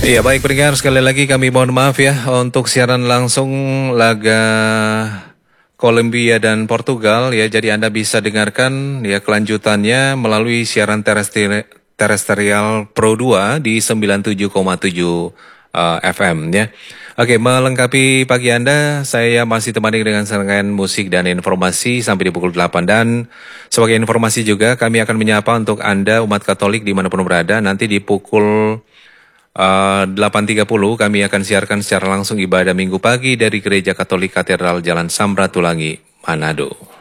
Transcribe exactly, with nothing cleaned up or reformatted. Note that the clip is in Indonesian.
Iya baik pendengar, sekali lagi kami mohon maaf ya untuk siaran langsung laga Kolombia dan Portugal ya. Jadi Anda bisa dengarkan ya kelanjutannya melalui siaran terestri terestrial Pro dua di sembilan puluh tujuh koma tujuh uh, F M ya. Oke, melengkapi pagi Anda, saya masih temani dengan serangkaian musik dan informasi sampai di pukul delapan. Dan sebagai informasi juga kami akan menyapa untuk Anda umat Katolik dimanapun berada, nanti di pukul Uh, delapan tiga puluh kami akan siarkan secara langsung ibadah minggu pagi dari Gereja Katolik Katedral Jalan Samratulangi, Manado.